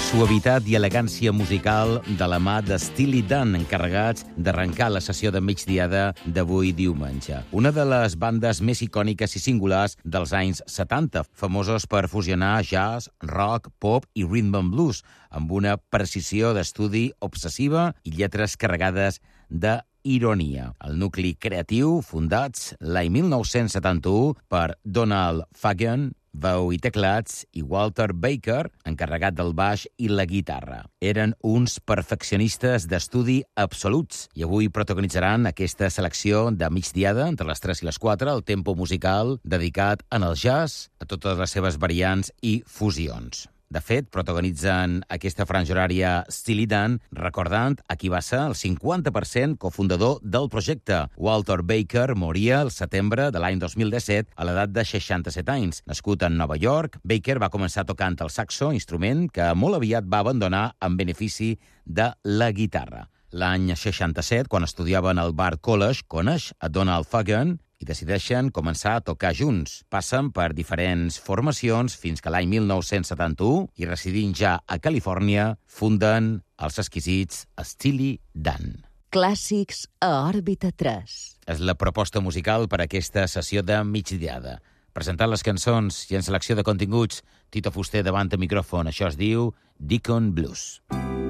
Suavitat i elegància musical de la mà de Steely Dan, encarregats d'arrencar la sessió de migdiada d'avui diumenge. Una de les bandes més icòniques i singulars dels anys 70, famosos per fusionar jazz, rock, pop i rhythm and blues, amb una precisió d'estudi obsessiva i lletres carregades de ironia. El nucli creatiu, fundats l'any 1971 per Donald Fagen, veu i teclats, i Walter Baker, encarregat del baix i la guitarra. Eren uns perfeccionistes d'estudi absoluts i avui protagonitzaran aquesta selecció de migdiada entre les 3 i les 4, el tempo musical dedicat en el jazz, a totes les seves variants i fusions. De fet, protagonitzen aquesta franja horària Steely Dan, recordant a qui va ser el 50% cofundador del projecte. Walter Baker moria el setembre de l'any 2017 a l'edat de 67 anys. Nascut en Nova York, Baker va començar tocant el saxo, instrument que molt aviat va abandonar en benefici de la guitarra. L'any 67, quan estudiaven al Bard College, coneix a Donald Fagen i decideixen començar a tocar junts. Passen per diferents formacions fins que l'any 1971, i residint ja a Califòrnia, funden els exquisits Steely Dan. Clàssics a Òrbita 3. És la proposta musical per a aquesta sessió de migdiada. Presentant les cançons i en selecció de continguts, Tito Fuster davant el micròfon. Això es diu Deacon Blues.